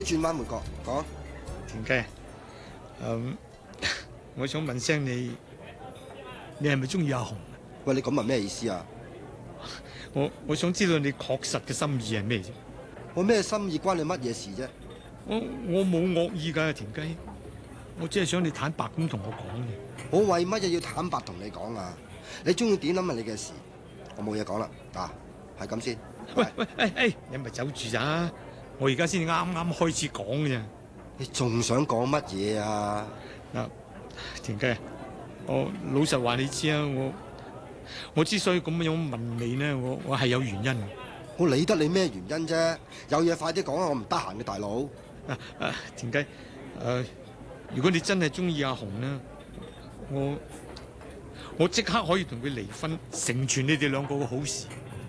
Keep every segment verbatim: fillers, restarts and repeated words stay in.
轉彎抹角講， 田雞，嗯，我想問聲你，你係咪中意阿紅？ 喂，你咁問咩意思啊？ 我我想知道你確實嘅心意係咩啫？ 我咩心意關你乜嘢事啫？ 我我冇惡意㗎，田雞，我只係想你坦白咁同我講嘅。 我為乜嘢要坦白同你講啊？你中意點諗係你嘅事，我冇嘢講啦。嗱，係咁先。 喂喂，誒誒，你咪走住咋？我而家先啱啱開始講嘅咋。 你仲想講乜嘢啊？ 嗱，田雞，我老實話你知啊，我我之所以咁樣問你呢，我我係有原因嘅。 我理得你咩原因啫？有嘢快啲講啊！我唔得閒嘅，大佬。 啊啊，田雞，誒、呃，如果你真係中意阿紅呢，我我即刻可以同佢離婚，成全你哋兩個嘅好事。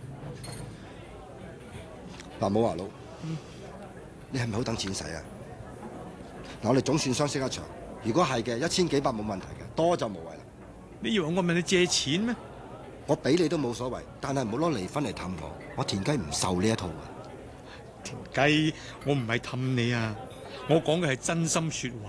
嗱，冇話佬，嗯、你係咪好等錢使啊？嗱，我哋總算相識一場。如果係嘅，一千幾百冇問題嘅，多就無謂啦。 你以為我問你借錢咩？ 我俾你都冇所謂，但係唔好攞離婚嚟氹我。我田雞唔受呢一套啊！ 田雞，我唔係氹你啊，我講嘅係真心說話。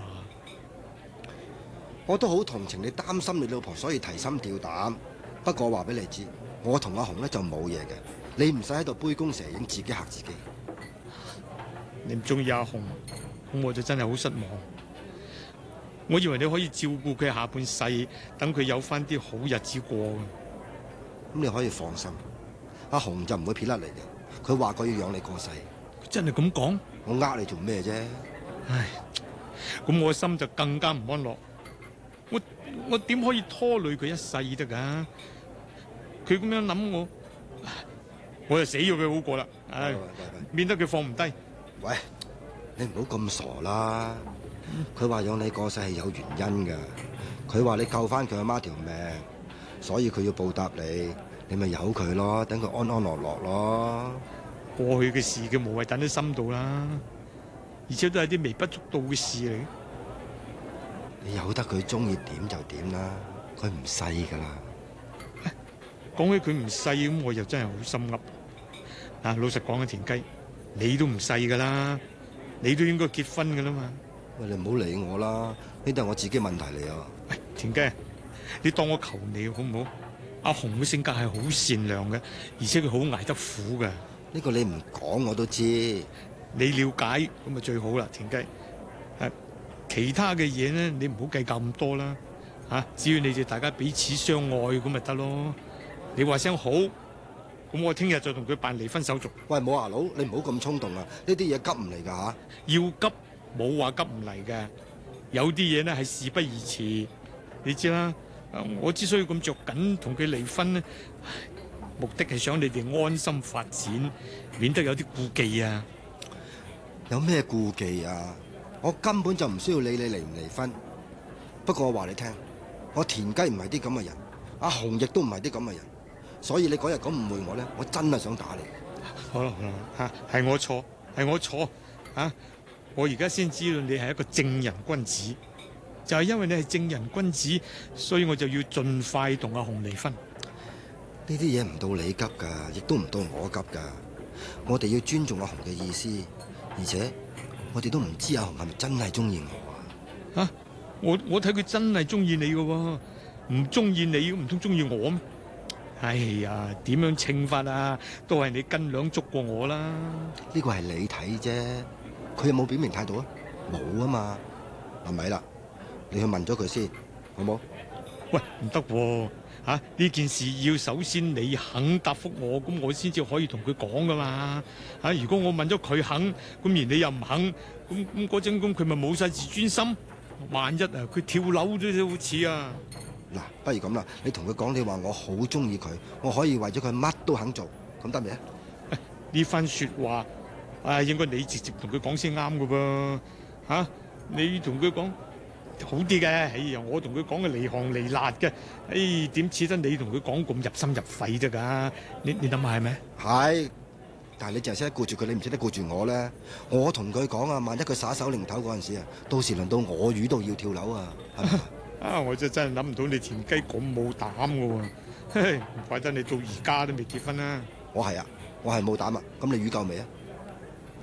我都好同情你，擔心你老婆，所以提心吊膽。不過話俾你知，我同阿紅咧就冇嘢嘅，你唔使喺度杯弓蛇影，自己嚇自己。 你唔中意阿紅，咁我就真係好失望。我以為你可以照顧佢下半世，等佢有翻啲好日子過。 咁你可以放心，阿紅就唔會撇甩你嘅。佢話過要養你過世。 佢真係咁講？ 我呃你做咩啫？ 唉，咁我心就更加唔安樂。我我點可以拖累佢一世得噶？佢咁樣諗我，我就死咗佢好過啦。唉， 喂喂喂免得佢放唔低。 喂，你唔好咁傻啦。佢話養你過世係有原因噶。佢話你救翻佢阿媽條命，所以佢要報答你。你咪由佢咯，等佢安安樂樂咯。 過去嘅事佢無謂等喺心度啦，而且都係啲微不足道嘅事嚟。 你由得佢中意點就點啦，佢唔細噶啦。 講起佢唔細咁，我又真係好心噏。嗱，老實講啊，田雞，你都唔細噶啦，你都應該結婚噶啦嘛。 喂，你唔好理我啦，呢啲係我自己問題嚟啊。 喂，田雞，你當我求你好唔好？阿紅嘅性格係好善良嘅，而且佢好捱得苦嘅。 呢個你唔講我都知。 你了解咁咪最好啦，田雞。誒，其他嘅嘢呢，你唔好計較咁多啦。嚇，只要你哋大家彼此相愛咁咪得咯。你話聲好，咁我聽日就同佢辦離婚手續。 喂，冇牙佬，你唔好咁衝動啊！呢啲嘢急唔嚟㗎嚇。 要急冇話急唔嚟嘅，有啲嘢呢係事不宜遲。你知啦，我之所以咁着緊同佢離婚呢，目的係想你哋安心發展，免得有啲顧忌啊。 有咩顧忌啊？我根本就唔需要理你離唔離婚。不過我話你聽，我田雞唔係啲咁嘅人，阿紅亦都唔係啲咁嘅人，所以你嗰日咁誤會我咧，我真係想打你。 好啦好啦，嚇係我錯，係我錯啊！我而家先知道你係一個正人君子，就係因為你係正人君子，所以我就要盡快同阿紅離婚。 呢啲嘢唔到你急㗎，亦都唔到我急㗎。我哋要尊重阿紅嘅意思，而且我哋都唔知阿紅係咪真係中意我啊？ 嚇！我我睇佢真係中意你嘅喎，唔中意你唔通中意我咩？哎呀，點樣稱法啊？都係你斤兩捉過我啦。 呢個係你睇啫，佢有冇表明態度啊？冇啊嘛，係咪啦？你去問咗佢先，好冇？ 喂，唔得喎！嚇，呢件事要首先你肯答覆我，咁我先至可以同佢講噶嘛。嚇，如果我問咗佢肯，咁而你又唔肯，咁咁嗰陣咁佢咪冇晒自尊心？萬一啊，佢跳樓都好似啊！ 嗱，不如咁啦，你同佢講，你話我好中意佢，我可以為咗佢乜都肯做，咁得未啊？ 呢番説話，啊，應該你直接同佢講先啱噶噃。嚇，你同佢講好啲嘅。哎呀，我同佢講嘅離行離辣嘅，哎，點似得你同佢講咁入心入肺啫㗎？你你諗下係咪？ 係，但係你淨係識得顧住佢，你唔識得顧住我咧。我同佢講啊，萬一佢耍手擰頭嗰陣時啊，到時輪到我魚到要跳樓啊！ 啊，我真真係諗唔到你田雞咁冇膽㗎喎，唔怪得你到而家都未結婚啦。 我係啊，我係冇膽啊。咁你魚夠未啊？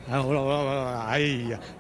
啊好啦好啦好啦，哎呀，